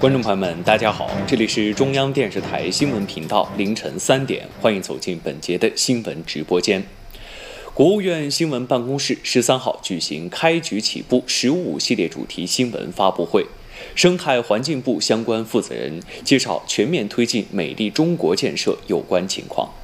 观众朋友们，大家好，这里是中央电视台新闻频道，凌晨3点，欢迎走进本节的新闻直播间。国务院新闻办公室13号举行开局起步“15+5”系列主题新闻发布会，生态环境部相关负责人介绍全面推进美丽中国建设有关情况。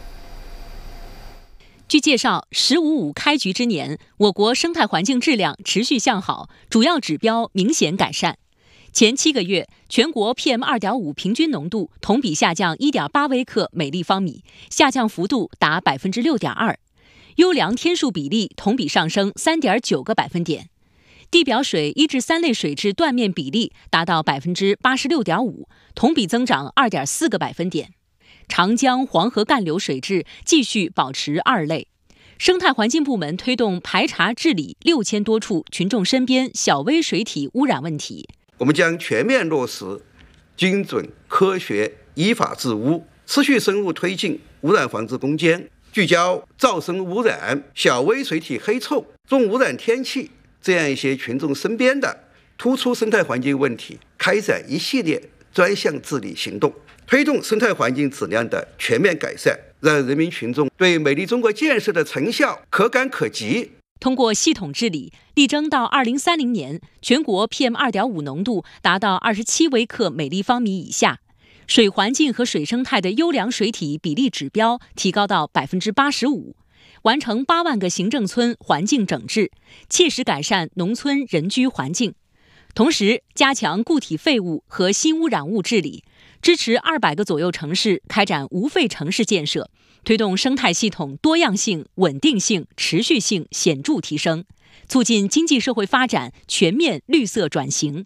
据介绍，“15+5”开局之年，我国生态环境质量持续向好，主要指标明显改善。前7个月，全国 PM2.5 平均浓度同比下降 1.8 微克每立方米，下降幅度达 6.2%， 优良天数比例同比上升 3.9个百分点，地表水1至3类水质断面比例达到 86.5%， 同比增长 2.4个百分点。长江、黄河干流水质继续保持2类。生态环境部门推动排查治理6000多处群众身边小微水体污染问题。 我们将全面落实精准、科学、依法治污，持续深入推进污染防治攻坚，聚焦噪声污染、小微水体黑臭、重污染天气这样一些群众身边的突出生态环境问题，开展一系列专项治理行动，推动生态环境质量的全面改善，让人民群众对美丽中国建设的成效可感可及。 通过系统治理，力争到2030年，全国 PM2.5 浓度达到27微克每立方米以下，水环境和水生态的优良水体比例指标提高到 85%， 完成8万个行政村环境整治，切实改善农村人居环境。同时，加强固体废物和新污染物治理，支持200个左右城市开展无废城市建设，推动生态系统多样性、稳定性、持续性显著提升，促进经济社会发展全面绿色转型。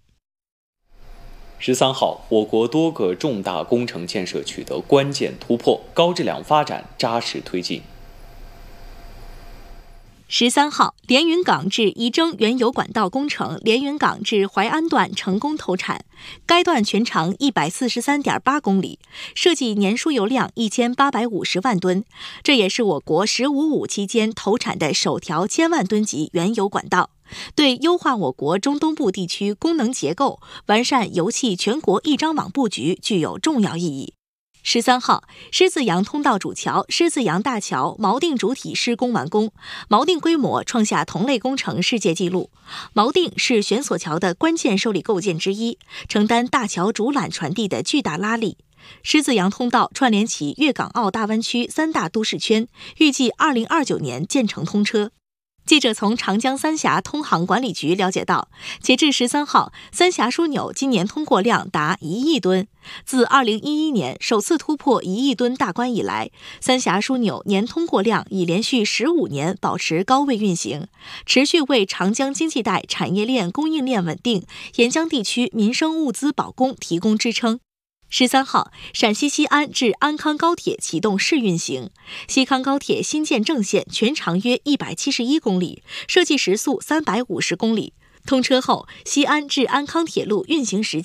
13号，我国多个重大工程建设取得关键突破，高质量发展扎实推进。 13号，连云港至仪征原油管道工程连云港至淮安段成功投产，该段全长143.8公里，设计年输油量1850万吨，这也是我国“15+5”期间投产的首条1000万吨级原油管道，对优化我国中东部地区功能结构、完善油气全国一张网布局具有重要意义。13号，狮子洋通道主桥狮子洋大桥锚定主体施工完工，锚定规模创下同类工程世界纪录。锚定是悬索桥的关键受力构件之一，承担大桥主缆传递的巨大拉力。狮子洋通道串联起粤港澳大湾区3大都市圈，预计2029年建成通车。记者从长江三峡通航管理局了解到，截至13号，三峡枢纽今年通过量达1亿吨。自2011年首次突破1亿吨大关以来，三峡枢纽年通过量已连续15年保持高位运行，持续为长江经济带产业链供应链稳定、沿江地区民生物资保供提供支撑。13号，陕西西安至安康高铁启动试运行。西康高铁新建正线全长约171公里，设计时速350公里。通车后，西安至安康铁路运行时